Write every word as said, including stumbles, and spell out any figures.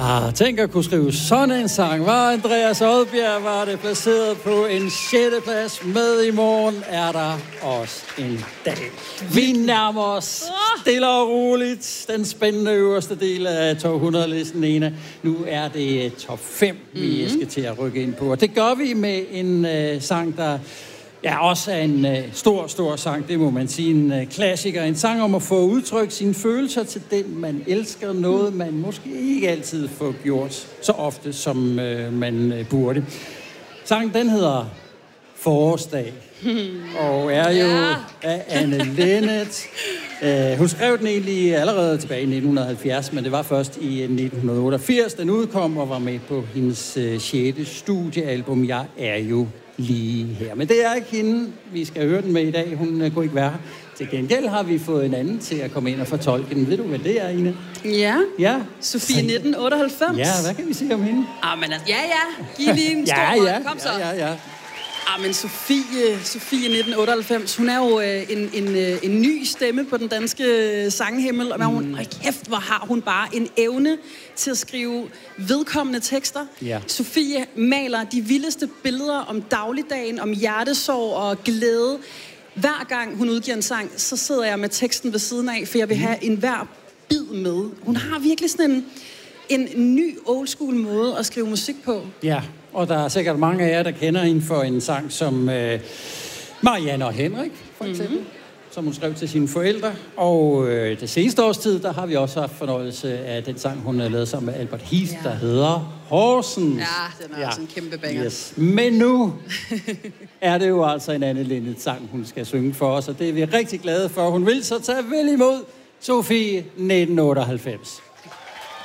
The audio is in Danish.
Ah, tænk at kunne skrive sådan en sang. Var Andreas Odbjerg var det placeret på en sjette plads. Med i morgen er der også en dag. Vi nærmer os stille og roligt den spændende øverste del af top hundrede-listen, Nena. Nu er det top fem, vi skal til at rykke ind på. Og det gør vi med en uh, sang, der ja, også er en uh, stor, stor sang. Det må man sige. En uh, klassiker. En sang om at få udtrykt sine følelser til den, man elsker. Noget, man måske ikke altid får gjort så ofte, som uh, man uh, burde. Sangen, den hedder Forårsdag. Og er jo ja. af Anne Linnet. Uh, hun skrev den egentlig allerede tilbage i nitten halvfjerds, men det var først i nitten otteogfirs, den udkom og var med på hendes uh, sjette studiealbum, Jeg er jo lige her. Men det er ikke hende, vi skal høre den med i dag. Hun uh, kunne ikke være her. Til gengæld har vi fået en anden til at komme ind og fortolke den. Ved du, hvad det er, Ine? Ja. Ja. Sofie nitten otteoghalvfems. Ja, hvad kan vi sige om hende? Ah, men altså, ja, ja. Giv lige en stor ja, hånd. ja, Kom så. Ja, ja, ja. Ah, men Sofie, Sofie nitten otteoghalvfems, hun er jo øh, en, en, øh, en ny stemme på den danske sanghimmel, og mm. hun, hold kæft, hvor har hun bare en evne til at skrive vedkommende tekster. Ja. Sofie maler de vildeste billeder om dagligdagen, om hjertesorg og glæde. Hver gang hun udgiver en sang, så sidder jeg med teksten ved siden af, for jeg vil have en hver bid med. Hun har virkelig sådan en, en ny old school måde at skrive musik på. Ja, og der er sikkert mange af jer, der kender hende for en sang som øh, Marianne og Henrik, for eksempel, mm-hmm. som hun skrev til sine forældre. Og øh, det seneste års tid, der har vi også haft fornøjelse af den sang, hun har lavet sammen med Albert Heath, ja. der hedder Horsens. Ja, den er ja. også en kæmpe banger. Yes. Men nu er det jo altså en Anne Linnet sang, hun skal synge for os, og det er vi rigtig glade for. Hun vil så tage vel imod Sofie nitten otteoghalvfems.